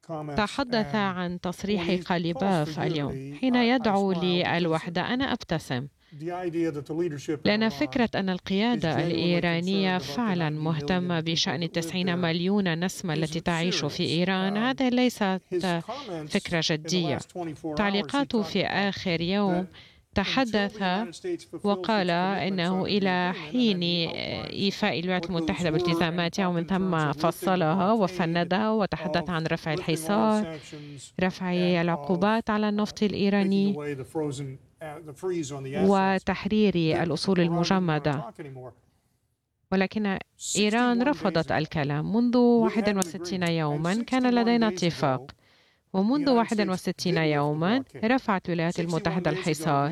تحدث عن تصريح قليباف اليوم حين يدعو للوحدة. أنا أبتسم لأن فكرة أن القيادة الإيرانية فعلا مهتمة بشأن 90 مليون نسمة التي تعيش في إيران، هذا ليست فكرة جدية. تعليقاته في آخر يوم تحدث وقال إنه إلى حين إيفاء الولايات المتحدة بالتزاماتها ومن ثم فصلها وفندها، وتحدث عن رفع الحصار، رفع العقوبات على النفط الإيراني وتحرير الأصول المجمدة. ولكن إيران رفضت الكلام. منذ 61 يوما كان لدينا اتفاق، ومنذ 61 يوما رفعت الولايات المتحدة الحصار،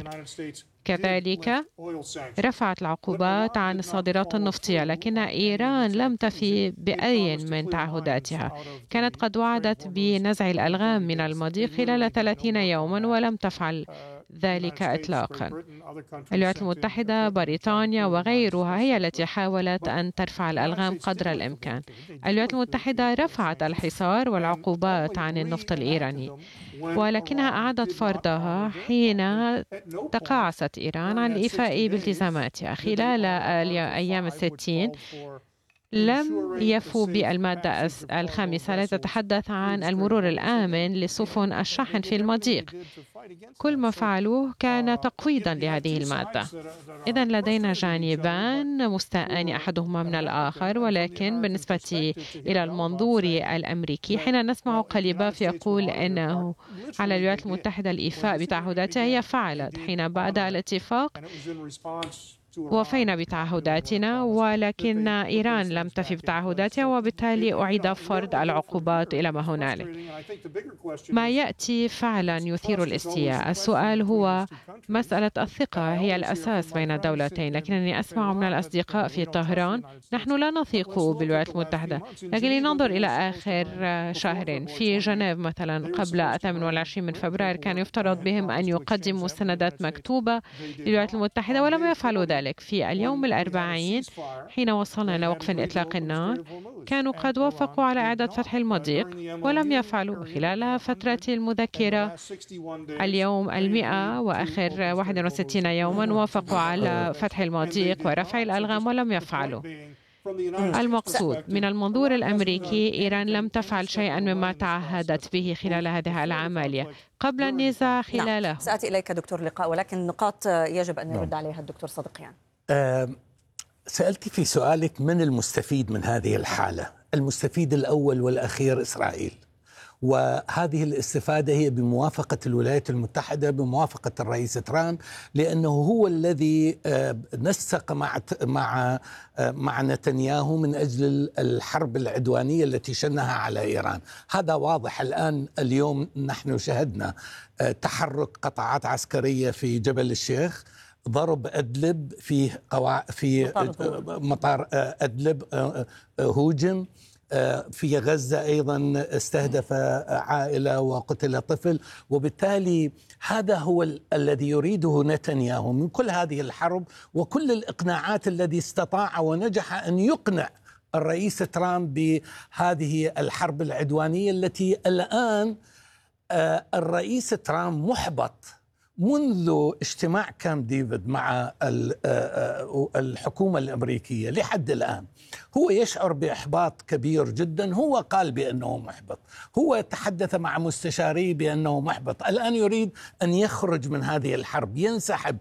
كذلك رفعت العقوبات عن الصادرات النفطية، لكن إيران لم تفي بأي من تعهداتها. كانت قد وعدت بنزع الألغام من المضيق خلال 30 يوما ولم تفعل ذلك إطلاقا. الولايات المتحدة، بريطانيا وغيرها هي التي حاولت أن ترفع الألغام قدر الإمكان. الولايات المتحدة رفعت الحصار والعقوبات عن النفط الإيراني، ولكنها أعادت فرضها حين تقاعست إيران عن الإيفاء بالتزاماتها. خلال الأيام 60 لم يفوا بالمادة الخامسة التي تتحدث عن المرور الآمن لسفن الشحن في المضيق. كل ما فعلوه كان تقويضا لهذه المادة. إذن لدينا جانبان مستاءان أحدهما من الآخر، ولكن بالنسبة إلى المنظور الأمريكي حين نسمع قليباف يقول أنه على الولايات المتحدة الإيفاء بتعهداتها، هي فعلت. حين بدأ الاتفاق وفينا بتعهداتنا، ولكن إيران لم تفي بتعهداتها، وبالتالي أعيد فرض العقوبات إلى ما هنالك. ما يأتي فعلا يثير الاستياء. السؤال هو مسألة الثقة، هي الأساس بين الدولتين. لكنني أسمع من الأصدقاء في طهران نحن لا نثق بالولايات المتحدة. لكن لننظر إلى آخر شهر في جنيف مثلا قبل 28 من فبراير كان يفترض بهم أن يقدموا مستندات مكتوبة للولايات المتحدة ولم يفعلوا ذلك. في اليوم 40 حين وصلنا إلى وقف إطلاق النار كانوا قد وافقوا على إعادة فتح المضيق ولم يفعلوا. خلال فترة المذكرة اليوم 100 وآخر 61 يوما وافقوا على فتح المضيق ورفع الألغام ولم يفعلوا. المقصود من المنظور الأمريكي إيران لم تفعل شيئا مما تعهدت به خلال هذه العملية قبل النزاع خلاله. نعم. سأتي إليك دكتور لقاء، ولكن نقاط يجب أن يرد عليها الدكتور صدقيان. سألت في سؤالك من المستفيد من هذه الحالة. المستفيد الأول والأخير إسرائيل، وهذه الاستفادة هي بموافقة الولايات المتحدة، بموافقة الرئيس ترامب، لأنه هو الذي نسق مع نتنياهو من أجل الحرب العدوانية التي شنها على إيران. هذا واضح الآن. اليوم نحن شهدنا تحرك قطاعات عسكرية في جبل الشيخ، ضرب أدلب في مطار أدلب، هوجم في غزة أيضا استهدف عائلة وقتل طفل. وبالتالي هذا هو الذي يريده نتنياهو من كل هذه الحرب وكل الإقناعات الذي استطاع ونجح أن يقنع الرئيس ترامب بهذه الحرب العدوانية التي الآن الرئيس ترامب محبط منذ اجتماع كامب ديفيد مع الحكومة الأمريكية لحد الآن. هو يشعر بإحباط كبير جدا. هو قال بأنه محبط، هو تحدث مع مستشاريه بأنه محبط. الآن يريد أن يخرج من هذه الحرب، ينسحب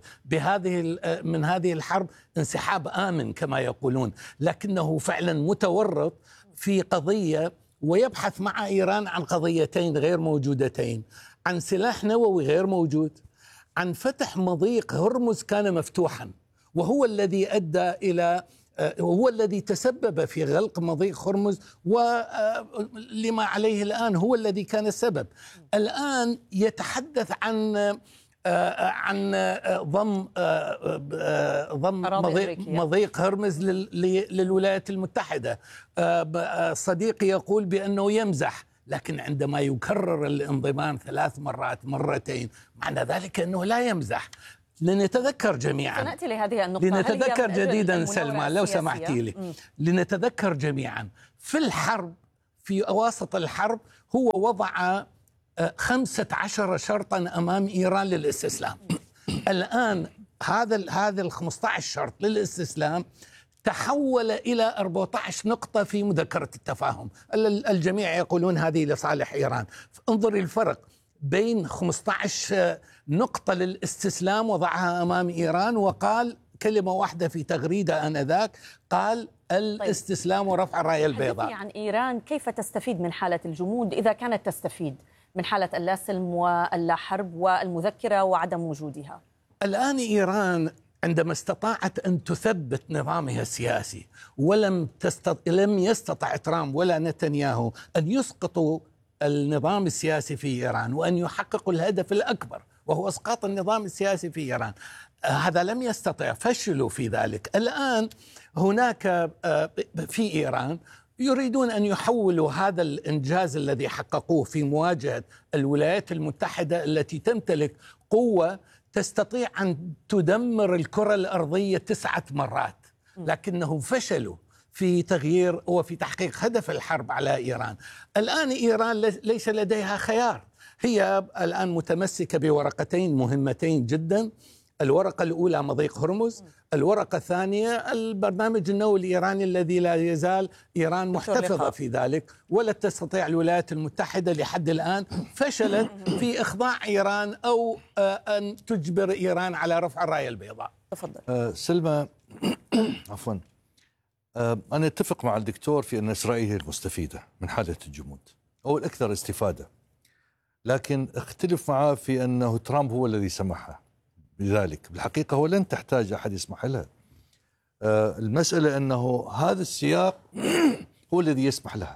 من هذه الحرب انسحاب آمن كما يقولون، لكنه فعلا متورط في قضية ويبحث مع إيران عن قضيتين غير موجودتين، عن سلاح نووي غير موجود، عن فتح مضيق هرمز كان مفتوحا، وهو الذي أدى إلى هو الذي تسبب في غلق مضيق هرمز، ولما عليه الآن هو الذي كان السبب. الآن يتحدث عن ضم مضيق هرمز للولايات المتحدة. صديقي يقول بأنه يمزح، لكن عندما يكرر الانضمام 3 مرات مرتين معنى ذلك أنه لا يمزح. لنتذكر جميعا، سنأتي لهذه النقطة، لنتذكر جديدا سلمى لو سمحتي لي، لنتذكر جميعا في الحرب، في وسط الحرب هو وضع 15 شرطا أمام إيران للاستسلام. الآن هذا ال 15 شرط للاستسلام تحول إلى 14 نقطة في مذكرة التفاهم. الجميع يقولون هذه لصالح إيران. انظر الفرق بين 15 نقطة للاستسلام وضعها أمام إيران، وقال كلمة واحدة في تغريدة آنذاك، قال الاستسلام ورفع الراية البيضاء. عن إيران كيف تستفيد من حالة الجمود إذا كانت تستفيد من حالة اللا سلم واللا حرب والمذكرة وعدم وجودها؟ الآن إيران عندما استطاعت أن تثبت نظامها السياسي لم يستطع ترامب ولا نتنياهو أن يسقطوا النظام السياسي في إيران وأن يحققوا الهدف الأكبر وهو إسقاط النظام السياسي في إيران. هذا لم يستطع، فشلوا في ذلك. الآن هناك في إيران يريدون أن يحولوا هذا الإنجاز الذي حققوه في مواجهة الولايات المتحدة التي تمتلك قوة تستطيع أن تدمر الكرة الأرضية 9 مرات، لكنهم فشلوا في تغيير وفي تحقيق هدف الحرب على إيران. الآن إيران ليس لديها خيار، هي الآن متمسكة بورقتين مهمتين جدا. الورقة الأولى مضيق هرمز، الورقة الثانية البرنامج النووي الإيراني الذي لا يزال إيران محتفظة في ذلك، ولا تستطيع الولايات المتحدة لحد الآن فشلت في إخضاع إيران أو أن تجبر إيران على رفع الراية البيضاء. تفضل. سلمى. عفوا. أنا أتفق مع الدكتور في أن إسرائيل هي المستفيدة من حالة الجمود أو الأكثر استفادة، لكن اختلف معه في أنه ترامب هو الذي سمحها بذلك. بالحقيقة هو لن تحتاج أحد يسمح لها. المسألة أنه هذا السياق هو الذي يسمح لها،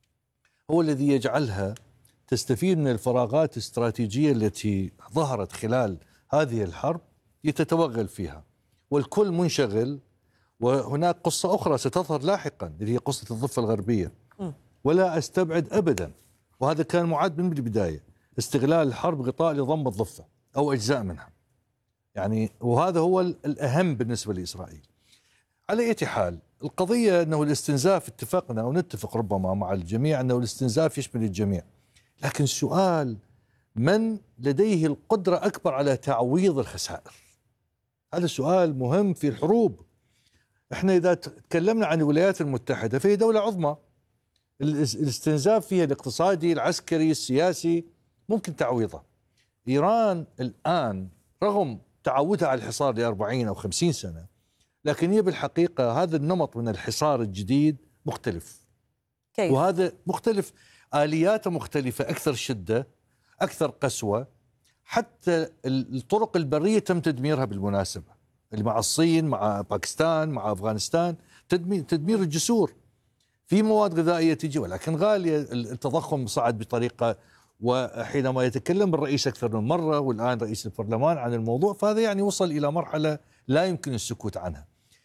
هو الذي يجعلها تستفيد من الفراغات الاستراتيجية التي ظهرت خلال هذه الحرب يتتوغل فيها، والكل منشغل. وهناك قصة أخرى ستظهر لاحقا اللي هي قصة الضفة الغربية، ولا أستبعد أبدا، وهذا كان معد من البداية، استغلال الحرب غطاء لضم الضفة أو أجزاء منها. يعني وهذا هو الأهم بالنسبة لإسرائيل. على أي حال، القضية أنه الاستنزاف، اتفقنا ونتفق ربما مع الجميع أنه الاستنزاف يشمل الجميع، لكن السؤال من لديه القدرة أكبر على تعويض الخسائر؟ هذا سؤال مهم في الحروب. احنا إذا تكلمنا عن الولايات المتحدة فهي دولة عظمى، الاستنزاف فيها الاقتصادي العسكري السياسي ممكن تعويضه. إيران الآن رغم تعودها على الحصار ل40 أو 50 سنة، لكن هي بالحقيقة هذا النمط من الحصار الجديد مختلف. كيف؟ وهذا مختلف، آلياته مختلفة، أكثر شدة، أكثر قسوة. حتى الطرق البرية تم تدميرها بالمناسبة، اللي مع الصين، مع باكستان، مع أفغانستان، تدمير الجسور. في مواد غذائية تجي ولكن غالية، التضخم صعد بطريقة، وحينما يتكلم الرئيس أكثر من مرة والآن رئيس البرلمان عن الموضوع، فهذا يعني وصل إلى مرحلة لا يمكن السكوت عنها.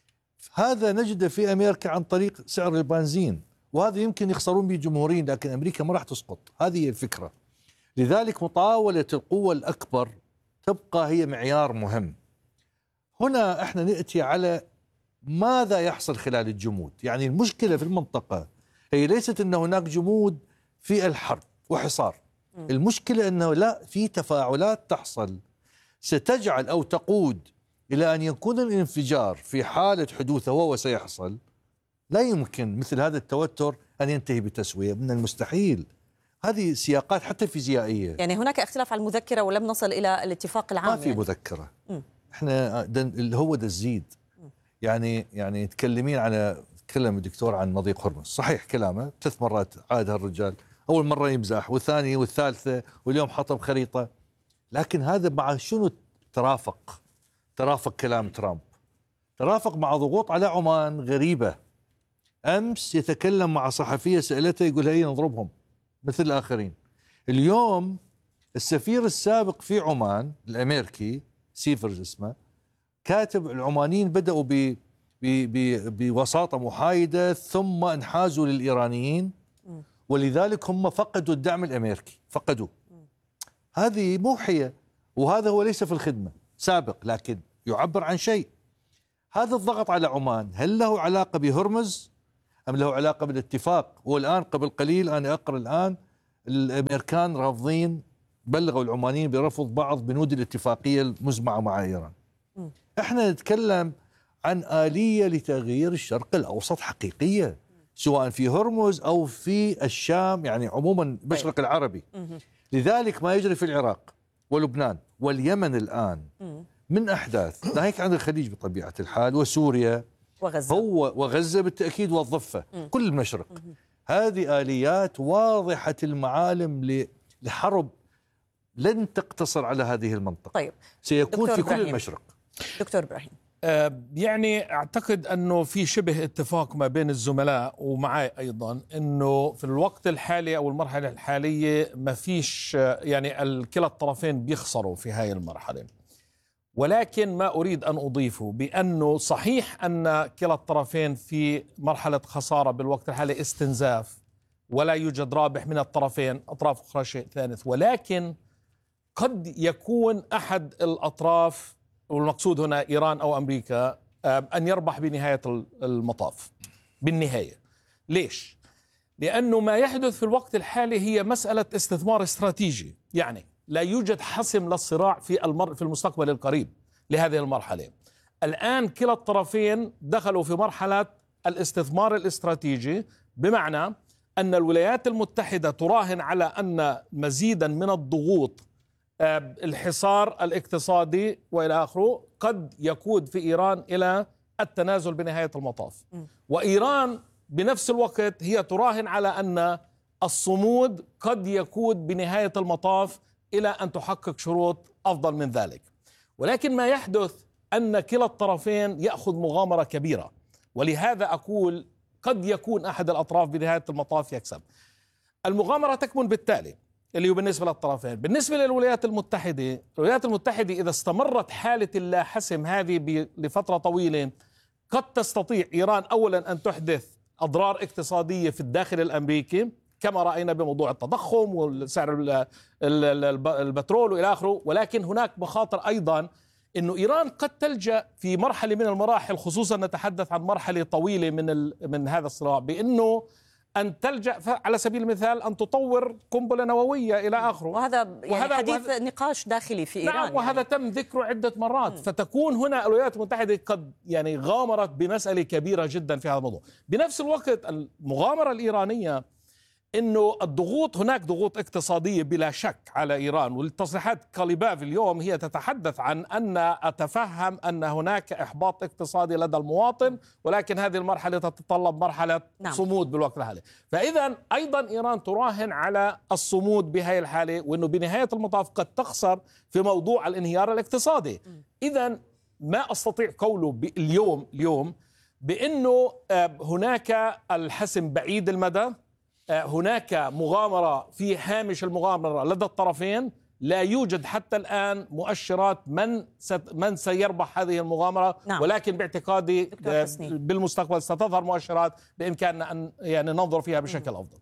هذا نجده في أمريكا عن طريق سعر البنزين، وهذا يمكن يخسرون به جمهورين، لكن أمريكا ما راح تسقط. هذه هي الفكرة. لذلك مطاولة القوة الأكبر تبقى هي معيار مهم. هنا احنا نأتي على ماذا يحصل خلال الجمود. يعني المشكلة في المنطقة هي ليست أن هناك جمود في الحرب وحصار، المشكلة أنه لا، في تفاعلات تحصل ستجعل أو تقود إلى أن يكون الانفجار في حالة حدوثه، وهو سيحصل. لا يمكن مثل هذا التوتر أن ينتهي بتسوية، من المستحيل. هذه سياقات حتى فيزيائية. يعني هناك اختلاف على المذكرة ولم نصل إلى الاتفاق العام. ما في يعني مذكرة. احنا اللي هو ده الزيد. يعني تكلمين تكلم الدكتور عن مضيق هرمز، صحيح كلامه 3 مرات عاد هالرجال، أول مرة يمزح والثانية والثالثة واليوم حطب خريطة، لكن هذا مع شنو ترافق كلام ترامب، ترافق مع ضغوط على عمان غريبة. أمس يتكلم مع صحفية سألته يقول هي نضربهم مثل الآخرين. اليوم السفير السابق في عمان الأمريكي سيفرز اسمه، كاتب العمانيين بدأوا بوساطة محايدة ثم انحازوا للإيرانيين، ولذلك هم فقدوا الدعم الأمريكي، فقدوا. هذه موحية، وهذا هو ليس في الخدمة سابق، لكن يعبر عن شيء. هذا الضغط على عمان هل له علاقة بهرمز أم له علاقة بالاتفاق؟ والآن قبل قليل أنا أقرأ الآن الأمريكان رافضين، بلغوا العمانيين برفض بعض بنود الاتفاقية المزمعة مع إيران. احنا نتكلم عن آلية لتغيير الشرق الأوسط حقيقية، سواء في هرمز أو في الشام، يعني عموما المشرق العربي. لذلك ما يجري في العراق ولبنان واليمن الآن من أحداث، ناهيك عن الخليج بطبيعة الحال وسوريا وغزة بالتأكيد والضفة، كل المشرق. هذه آليات واضحة المعالم لحرب لن تقتصر على هذه المنطقة. طيب. سيكون في كل المشرق. دكتور إبراهيم، يعني أعتقد أنه في شبه اتفاق ما بين الزملاء ومعي أيضا أنه في الوقت الحالي أو المرحلة الحالية ما فيش، يعني كلا الطرفين بيخسروا في هاي المرحلة. ولكن ما أريد أن أضيفه بأنه صحيح أن كلا الطرفين في مرحلة خسارة بالوقت الحالي، استنزاف، ولا يوجد رابح من الطرفين، أطراف أخرى شيء ثالث. ولكن قد يكون أحد الأطراف، والمقصود هنا إيران أو أمريكا، أن يربح بنهاية المطاف بالنهاية. ليش؟ لأنه ما يحدث في الوقت الحالي هي مسألة استثمار استراتيجي، يعني لا يوجد حسم للصراع في المستقبل القريب لهذه المرحلة. الآن كلا الطرفين دخلوا في مرحلة الاستثمار الاستراتيجي، بمعنى أن الولايات المتحدة تراهن على أن مزيدا من الضغوط، الحصار الاقتصادي وإلى آخره، قد يقود في إيران إلى التنازل بنهاية المطاف. وإيران بنفس الوقت هي تراهن على أن الصمود قد يقود بنهاية المطاف إلى أن تحقق شروط أفضل من ذلك. ولكن ما يحدث أن كلا الطرفين يأخذ مغامرة كبيرة، ولهذا أقول قد يكون أحد الأطراف بنهاية المطاف يكسب. المغامرة تكمن بالتالي، اللي هو بالنسبة للطرفين. بالنسبة للولايات المتحدة، الولايات المتحدة إذا استمرت حالة اللا حسم هذه لفترة طويلة، قد تستطيع إيران أولا أن تحدث أضرار اقتصادية في الداخل الأمريكي، كما رأينا بموضوع التضخم وسعر البترول وإلى آخره. ولكن هناك مخاطر أيضا أنه إيران قد تلجأ في مرحلة من المراحل، خصوصا نتحدث عن مرحلة طويلة من هذا الصراع، بأنه أن تلجأ على سبيل المثال أن تطور قنبلة نووية إلى آخره. وهذا يعني حديث نقاش داخلي في إيران. نعم، وهذا تم ذكره عدة مرات. فتكون هنا الولايات المتحدة قد يعني غامرت بمسألة كبيرة جدا في هذا الموضوع. بنفس الوقت المغامرة الإيرانية إنه الضغوط، هناك ضغوط اقتصادية بلا شك على إيران، والتصريحات كاليباف اليوم هي تتحدث عن أن أتفهم أن هناك إحباط اقتصادي لدى المواطن، ولكن هذه المرحلة تتطلب مرحلة صمود بالوقت الحالي. فإذا أيضا إيران تراهن على الصمود بهذه الحالة، وأنه بنهاية المطاف قد تخسر في موضوع الانهيار الاقتصادي. إذا ما أستطيع قوله اليوم بأنه هناك الحسم بعيد المدى، هناك مغامرة في هامش المغامرة لدى الطرفين. لا يوجد حتى الآن مؤشرات من سيربح هذه المغامرة. نعم. ولكن باعتقادي بالمستقبل ستظهر مؤشرات بإمكاننا أن يعني ننظر فيها بشكل أفضل.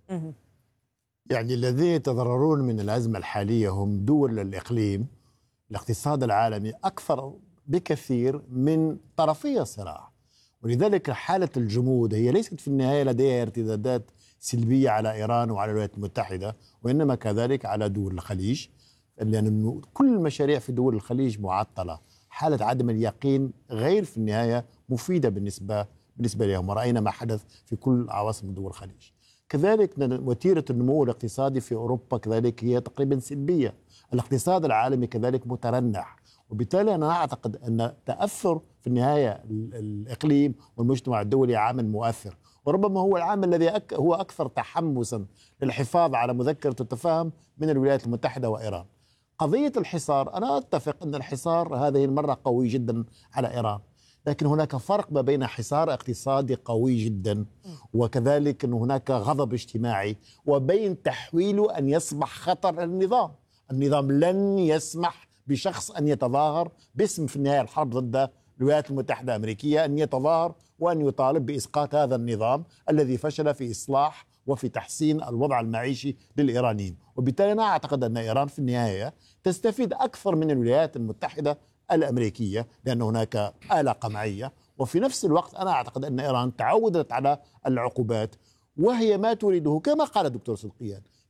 يعني الذين يتضررون من الأزمة الحالية هم دول الإقليم. الاقتصاد العالمي أكثر بكثير من طرفي الصراع، ولذلك حالة الجمود هي ليست في النهاية لديها ارتدادات سلبية على إيران وعلى الولايات المتحدة، وإنما كذلك على دول الخليج، لأن كل المشاريع في دول الخليج معطلة. حالة عدم اليقين غير في النهاية مفيدة بالنسبة لهم، ورأينا ما حدث في كل عواصم دول الخليج. كذلك وتيرة النمو الاقتصادي في أوروبا كذلك هي تقريبا سلبية. الاقتصاد العالمي كذلك مترنح، وبالتالي أنا أعتقد أن تأثر في النهاية الإقليم والمجتمع الدولي عامل مؤثر، وربما هو العامل الذي هو أكثر تحمسا للحفاظ على مذكرة التفاهم من الولايات المتحدة وإيران. قضية الحصار، أنا أتفق أن الحصار هذه المرة قوي جدا على إيران، لكن هناك فرق ما بين حصار اقتصادي قوي جدا وكذلك أن هناك غضب اجتماعي، وبين تحويله أن يصبح خطر للنظام. النظام لن يسمح بشخص أن يتظاهر باسم في النهاية الحرب ضد الولايات المتحدة الأمريكية، أن يتظاهر وأن يطالب بإسقاط هذا النظام الذي فشل في إصلاح وفي تحسين الوضع المعيشي للإيرانيين. وبالتالي أنا أعتقد أن إيران في النهاية تستفيد أكثر من الولايات المتحدة الأمريكية، لأن هناك آلة قمعية. وفي نفس الوقت أنا أعتقد أن إيران تعودت على العقوبات، وهي ما تريده كما قال الدكتور صدقيان،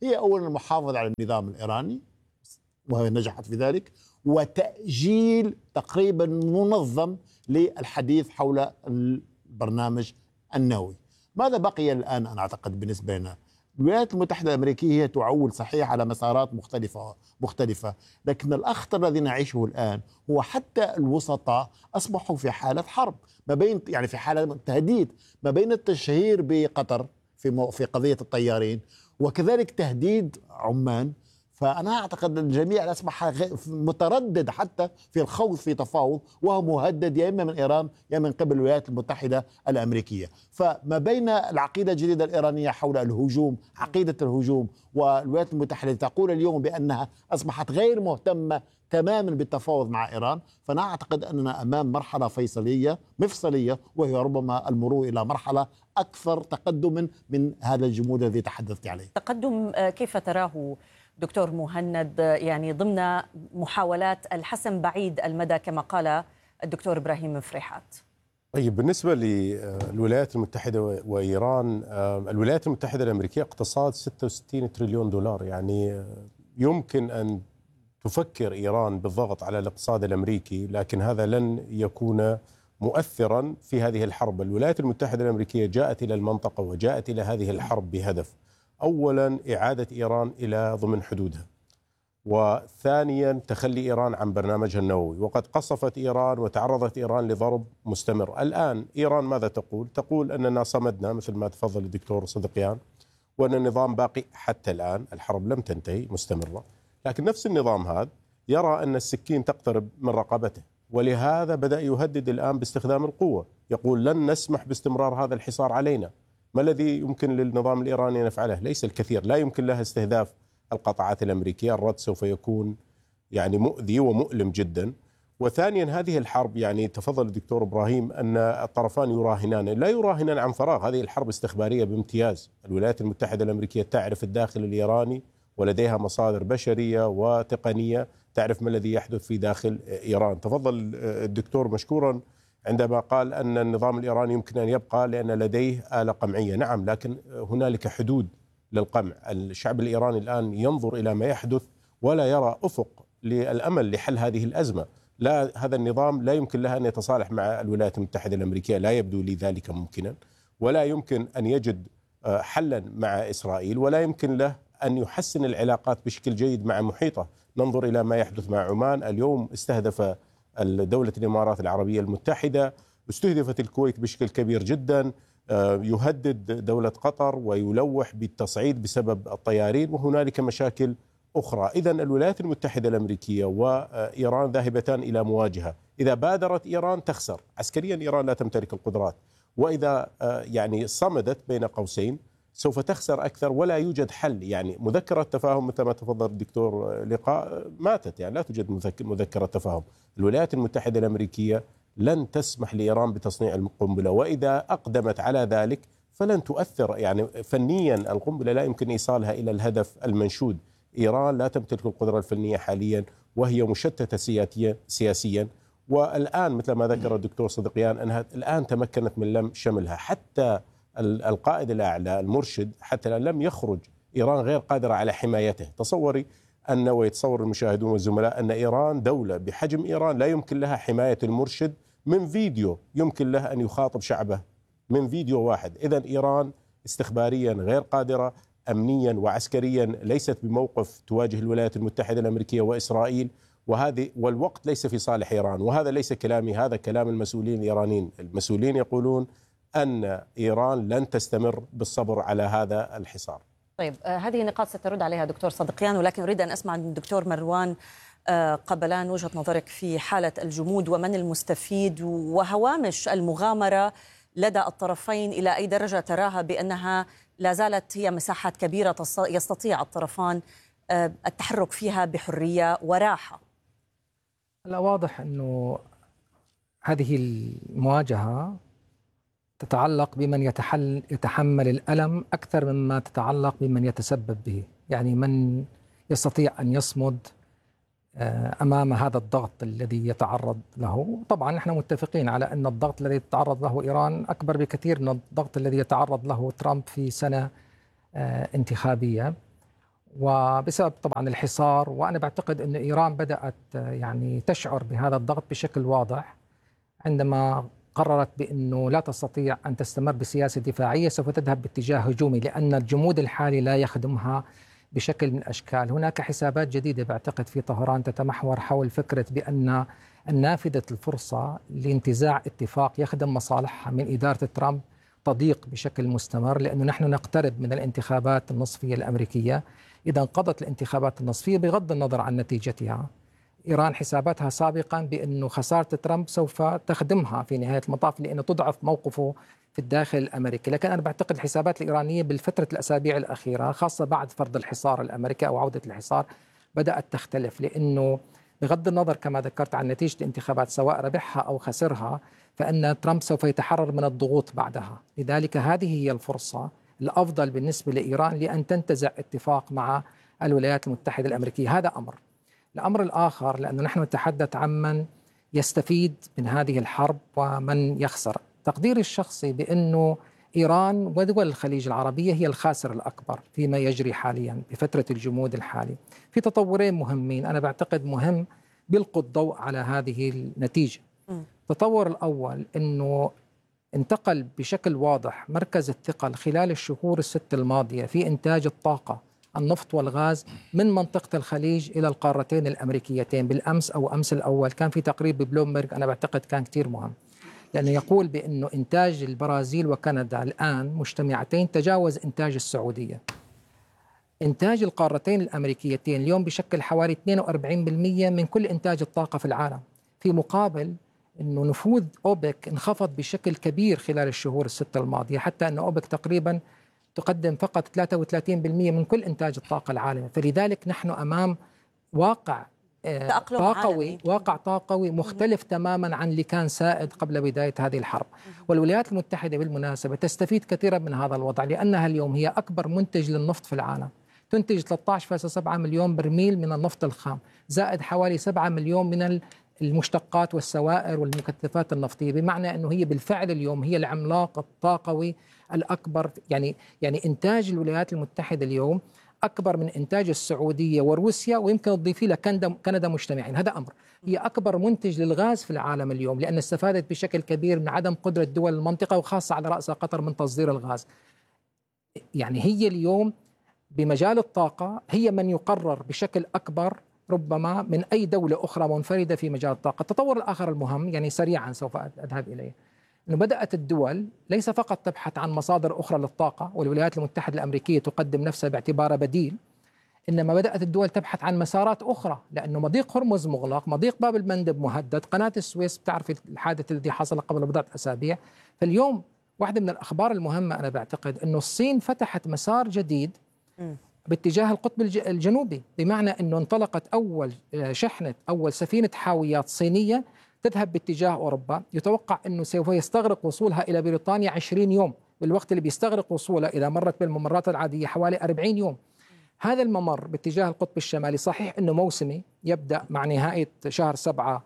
هي أولا المحافظة على النظام الإيراني وهي نجحت في ذلك، وتأجيل تقريبا منظم للحديث حول البرنامج النووي. ماذا بقي الآن؟ أنا أعتقد بالنسبة لنا الولايات المتحدة الأمريكية هي تعول صحيح على مسارات مختلفة، لكن الأخطر الذي نعيشه الآن هو حتى الوسطاء أصبحوا في حالة حرب ما بين، يعني في حالة تهديد ما بين التشهير بقطر في قضية الطيارين وكذلك تهديد عمان. فأنا أعتقد الجميع أصبح متردد حتى في الخوض في تفاوض، وهو مهدد يا إما من إيران يا من قبل الولايات المتحدة الأمريكية. فما بين العقيدة الجديدة الإيرانية حول الهجوم، عقيدة الهجوم، والولايات المتحدة تقول اليوم بأنها أصبحت غير مهتمة تماما بالتفاوض مع إيران، فأنا أعتقد أننا أمام مرحلة مفصلية، وهي ربما المرور إلى مرحلة أكثر تقدما من هذا الجمود الذي تحدثت عليه. تقدم كيف تراه دكتور مهند يعني ضمن محاولات الحسم بعيد المدى كما قال الدكتور إبراهيم فريحات؟ طيب، بالنسبة للولايات المتحدة وإيران، الولايات المتحدة الأمريكية اقتصاد 66 تريليون دولار، يعني يمكن أن تفكر إيران بالضغط على الاقتصاد الأمريكي، لكن هذا لن يكون مؤثرا في هذه الحرب. الولايات المتحدة الأمريكية جاءت إلى المنطقة وجاءت إلى هذه الحرب بهدف: أولا إعادة إيران إلى ضمن حدودها، وثانيا تخلي إيران عن برنامجها النووي. وقد قصفت إيران وتعرضت إيران لضرب مستمر. الآن إيران ماذا تقول؟ تقول أننا صمدنا مثل ما تفضل الدكتور صدقيان، وأن النظام باقي حتى الآن، الحرب لم تنتهي مستمرة. لكن نفس النظام هذا يرى أن السكين تقترب من رقبته، ولهذا بدأ يهدد الآن باستخدام القوة. يقول لن نسمح باستمرار هذا الحصار علينا. ما الذي يمكن للنظام الإيراني أن يفعله؟ ليس الكثير. لا يمكن له استهداف القطاعات الأمريكية، الرد سوف يكون يعني مؤذي ومؤلم جدا. وثانيا هذه الحرب، يعني تفضل الدكتور إبراهيم أن الطرفان يراهنان، لا يراهنان عن فراغ، هذه الحرب استخبارية بامتياز. الولايات المتحدة الأمريكية تعرف الداخل الإيراني، ولديها مصادر بشرية وتقنية تعرف ما الذي يحدث في داخل إيران. تفضل الدكتور مشكورا عندما قال أن النظام الإيراني يمكن أن يبقى لأن لديه آلة قمعية. نعم، لكن هنالك حدود للقمع. الشعب الإيراني الآن ينظر إلى ما يحدث ولا يرى أفق للأمل لحل هذه الأزمة. لا، هذا النظام لا يمكن له أن يتصالح مع الولايات المتحدة الأمريكية، لا يبدو لي ذلك ممكنا، ولا يمكن أن يجد حلا مع إسرائيل، ولا يمكن له أن يحسن العلاقات بشكل جيد مع محيطه. ننظر إلى ما يحدث مع عمان اليوم. استهدف دولة الإمارات العربية المتحدة، استهدفت الكويت بشكل كبير جدا، يهدد دولة قطر ويلوح بالتصعيد بسبب الطيارين، وهنالك مشاكل أخرى. إذن الولايات المتحدة الأمريكية وإيران ذاهبتان إلى مواجهة. إذا بادرت إيران تخسر عسكريا، إيران لا تمتلك القدرات، وإذا يعني صمدت بين قوسين سوف تخسر أكثر، ولا يوجد حل. يعني مذكرة تفاهم مثل ما تفضل الدكتور لقاء ماتت، يعني لا توجد مذكرة تفاهم. الولايات المتحدة الأمريكية لن تسمح لإيران بتصنيع القنبلة، وإذا أقدمت على ذلك فلن تؤثر. يعني فنيا القنبلة لا يمكن إيصالها إلى الهدف المنشود. إيران لا تمتلك القدرة الفنية حاليا، وهي مشتتة سياسيا. والآن مثل ما ذكر الدكتور صدقيان أنها الآن تمكنت من لم شملها. حتى القائد الأعلى المرشد حتى الآن لم يخرج. إيران غير قادرة على حمايته. تصوري أن، ويتصور المشاهدون والزملاء، أن إيران دولة بحجم إيران لا يمكن لها حماية المرشد من فيديو يمكن له أن يخاطب شعبه من فيديو واحد. إذن إيران استخباريا غير قادرة، أمنيا وعسكريا ليست بموقف تواجه الولايات المتحدة الأمريكية وإسرائيل، والوقت ليس في صالح إيران. وهذا ليس كلامي، هذا كلام المسؤولين الإيرانيين. المسؤولين يقولون أن إيران لن تستمر بالصبر على هذا الحصار. طيب، هذه النقاط سترد عليها دكتور صدقيان، ولكن أريد أن أسمع من الدكتور مروان قبلان وجهة نظرك في حالة الجمود ومن المستفيد وهوامش المغامرة لدى الطرفين. إلى أي درجة تراها بأنها لا زالت هي مساحات كبيرة يستطيع الطرفان التحرك فيها بحرية وراحة؟ لا، واضح أنه هذه المواجهة تتعلق بمن يتحمل الألم أكثر مما تتعلق بمن يتسبب به. يعني من يستطيع أن يصمد أمام هذا الضغط الذي يتعرض له. طبعا نحن متفقين على أن الضغط الذي تتعرض له إيران أكبر بكثير من الضغط الذي يتعرض له ترامب في سنة انتخابية. وبسبب طبعا الحصار. وأنا بعتقد أن إيران بدأت يعني تشعر بهذا الضغط بشكل واضح عندما قررت بأنه لا تستطيع أن تستمر بسياسة دفاعية، سوف تذهب باتجاه هجومي لأن الجمود الحالي لا يخدمها بشكل من الأشكال. هناك حسابات جديدة بعتقد في طهران تتمحور حول فكرة بأن النافذة الفرصة لانتزاع اتفاق يخدم مصالحها من إدارة ترامب تضيق بشكل مستمر، لأنه نحن نقترب من الانتخابات النصفية الأمريكية. إذا انقضت الانتخابات النصفية بغض النظر عن نتيجتها، إيران حساباتها سابقا بأنه خسارة ترامب سوف تخدمها في نهاية المطاف، لأنه تضعف موقفه في الداخل الأمريكي. لكن أنا بعتقد الحسابات الإيرانية بالفترة الأسابيع الأخيرة، خاصة بعد فرض الحصار الأمريكي أو عودة الحصار، بدأت تختلف، لأنه بغض النظر كما ذكرت عن نتيجة الانتخابات سواء ربحها أو خسرها، فإن ترامب سوف يتحرر من الضغوط بعدها. لذلك هذه هي الفرصة الأفضل بالنسبة لإيران لأن تنتزع اتفاق مع الولايات المتحدة الأمريكية. هذا أمر. الأمر الآخر، لأنه نحن نتحدث عن من يستفيد من هذه الحرب ومن يخسر. تقديري الشخصي بأنه إيران ودول الخليج العربية هي الخاسر الأكبر فيما يجري حاليا بفترة الجمود الحالي. في تطورين مهمين أنا بعتقد مهم بيلقوا الضوء على هذه النتيجة. التطور الأول أنه انتقل بشكل واضح مركز الثقل خلال الشهور الست الماضية في إنتاج الطاقة النفط والغاز من منطقة الخليج إلى القارتين الأمريكيتين. بالأمس أو أمس الأول كان في تقرير ببلومبرج أنا بعتقد كان كتير مهم، لأنه يقول بأنه إنتاج البرازيل وكندا الآن مجتمعتين تجاوز إنتاج السعودية. إنتاج القارتين الأمريكيتين اليوم بشكل حوالي 42% من كل إنتاج الطاقة في العالم، في مقابل أنه نفوذ أوبك انخفض بشكل كبير خلال الشهور الستة الماضية، حتى أن أوبك تقريبا تقدم فقط 33% من كل إنتاج الطاقة العالمي. فلذلك نحن أمام واقع طاقوي مختلف تماما عن اللي كان سائد قبل بداية هذه الحرب. والولايات المتحدة بالمناسبة تستفيد كثيرا من هذا الوضع، لأنها اليوم هي أكبر منتج للنفط في العالم، تنتج 13.7 مليون برميل من النفط الخام، زائد حوالي 7 مليون من المشتقات والسوائر والمكثفات النفطية، بمعنى أنه هي بالفعل اليوم هي العملاق الطاقوي الأكبر. يعني إنتاج الولايات المتحدة اليوم أكبر من إنتاج السعودية وروسيا، ويمكن تضيفي له كندا مجتمعين. هذا أمر. هي أكبر منتج للغاز في العالم اليوم، لأن استفادت بشكل كبير من عدم قدرة دول المنطقة وخاصة على رأسها قطر من تصدير الغاز. يعني هي اليوم بمجال الطاقة هي من يقرر بشكل أكبر ربما من أي دولة أخرى منفردة في مجال الطاقة. التطور الآخر المهم يعني سريعا سوف أذهب إليه، أنه بدأت الدول ليس فقط تبحث عن مصادر أخرى للطاقة، والولايات المتحدة الأمريكية تقدم نفسها باعتبارها بديل، إنما بدأت الدول تبحث عن مسارات أخرى، لأنه مضيق هرمز مغلق، مضيق باب المندب مهدد، قناة السويس بتعرف الحادث الذي حصل قبل بضعة أسابيع. فاليوم واحدة من الأخبار المهمة أنا بعتقد أنه الصين فتحت مسار جديد باتجاه القطب الجنوبي، بمعنى أنه انطلقت أول شحنة أول سفينة حاويات صينية تذهب باتجاه أوروبا. يتوقع أنه سوف يستغرق وصولها إلى بريطانيا 20 يوم، بالوقت اللي بيستغرق وصولها إذا مرت بالممرات العادية حوالي 40 يوم. هذا الممر باتجاه القطب الشمالي صحيح أنه موسمي، يبدأ مع نهاية شهر 7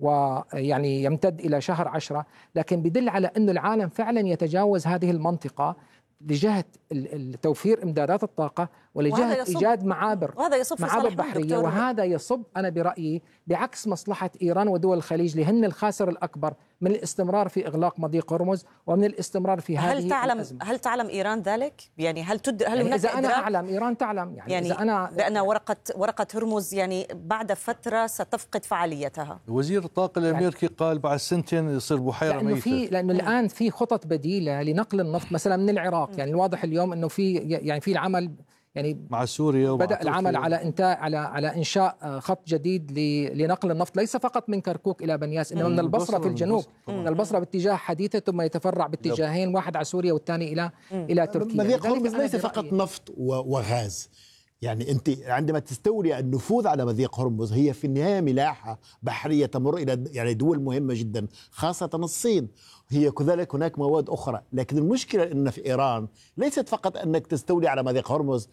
ويعني يمتد إلى شهر 10، لكن بدل على أن العالم فعلا يتجاوز هذه المنطقة لجهة توفير إمدادات الطاقة ولجهة إيجاد معابر بحرية. وهذا يصب أنا برأيي بعكس مصلحة إيران ودول الخليج، لهن الخاسر الأكبر من الاستمرار في إغلاق مضيق هرمز ومن الاستمرار في هذه الأزمة. هل تعلم إيران ذلك؟ يعني هل يعني إذا أنا أعلم إيران تعلم، يعني إذا أنا بأن ورقة هرمز يعني بعد فترة ستفقد فعاليتها. وزير الطاقة الأمريكي قال بعد سنتين يصير بحيرة ميتة، لأنه الآن في خطط بديلة لنقل النفط مثلا من العراق. يعني الواضح اليوم أنه في العمل يعني مع سوريا بدأ العمل على إنشاء خط جديد لنقل النفط، ليس فقط من كركوك إلى بنياس، إنما من البصرة في الجنوب، من البصرة باتجاه حديثة ثم يتفرع باتجاهين، واحد على سوريا والثاني إلى تركيا. مضيق هرمز ليس فقط نفط وغاز. يعني أنت عندما تستولي النفوذ على مضيق هرمز هي في النهاية ملاحة بحرية تمر إلى يعني دول مهمة جدا خاصة الصين. هي كذلك هناك مواد أخرى، لكن المشكلة أن في إيران ليست فقط أنك تستولي على مضيق هرمز،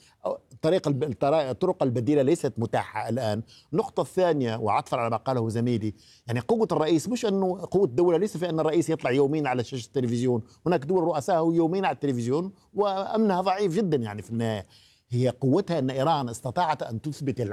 الطرق البديلة ليست متاحة الآن. النقطة الثانية وعطفا على ما قاله زميلي، يعني قوة الرئيس مش أنه قوة الدولة ليس في أن الرئيس يطلع يومين على شاشة التلفزيون، هناك دول رؤساء يومين على التلفزيون وأمنها ضعيف جدا يعني في النهاية. هي قوتها أن إيران استطاعت أن تثبت